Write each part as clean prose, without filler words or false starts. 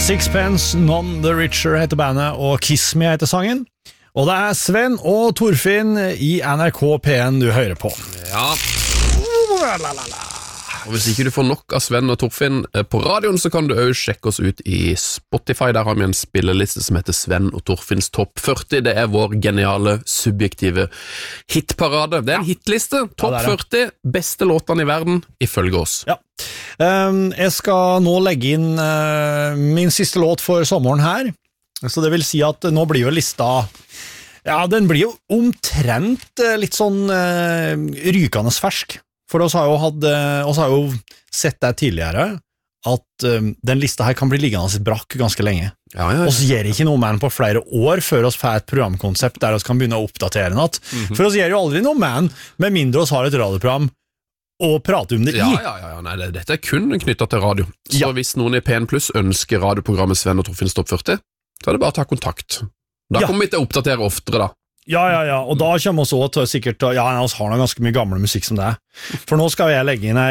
Sixpence None the Richer heter bandet, og Kiss Me heter sangen. Og det Sven og Torfinn i NRK P1 du hører på. Ja. Og hvis ikke du får nok av Sven og Torfinn på radioen, så kan du også sjekke oss ut i Spotify. Der har vi en spilleliste som heter Sven og Torfinns Topp 40. Det vår geniale, subjektive hitparade. Det en hitliste. Topp 40 beste låtene i verden, ifølge oss. Ja. Jeg skal nå legge inn min siste låt for sommeren her. Så det vil si at nå blir jo lista... Ja, den blir jo omtrent litt sånn rykende fersk. For oss har jo sett det tidligere, at den lista her kan bli liggende i brakk ganske lenge. Ja. Oss gjør ikke noe med den på flere år før oss får et programkonsept der oss kan begynne å oppdatere den. For oss gjør jo aldri noe med den, med mindre oss har et radioprogram og prate om det i. Ja. Nei, dette kun knyttet til radio. Så hvis noen i PN Plus ønsker radioprogrammet Sven og Torfinns Topp 40, så det bare å ta kontakt. Da kommer vi til å oppdatere oftere da. Ja, og da kommer vi også til sikkert, vi har noe ganske mye gamle musikk som det For nå skal jeg legge inn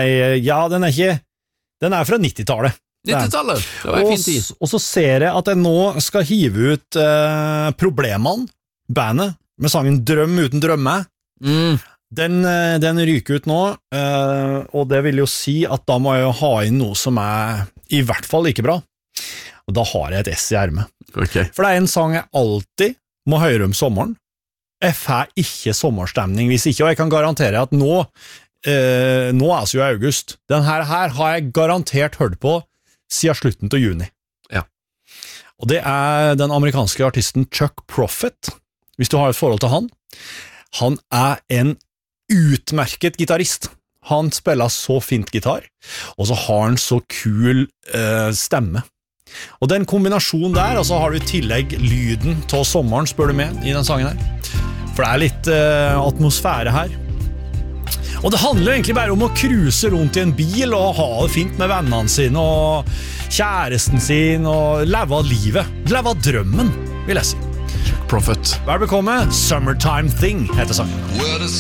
den fra 90-tallet. 90-tallet, det var en fin tid. Og så ser jeg at jeg nå skal hive ut Problemene, bandet, med sangen Drøm uten drømme. Den ryker ut nå, og det vil jo si at da må jeg jo ha inn noe som i hvert fall like bra. Og da har jeg et S i ermet. Okay. For det en sang jeg alltid må høre om sommeren. Jeg får ikke sommerstemning hvis ikke, og jeg kan garantere at nå så jo august. Den her har jeg garantert hørt på siden slutten til juni. Ja. Og det den amerikanske artisten Chuck Prophet, hvis du har et forhold til han. Han en utmerket gitarist. Han spiller så fint gitar, og så har han så kul stemme. Og den kombinasjonen der, og så har du i tillegg lyden til sommeren, spør du med, i den sangen her. For det litt atmosfære her. Og det handler jo egentlig bare om å cruise rundt i en bil og ha det fint med vennene sine og kjæresten sin og leve av livet. Leve av drømmen, vil jeg si. Prophet. Velbekomme, Summertime Thing heter sangen.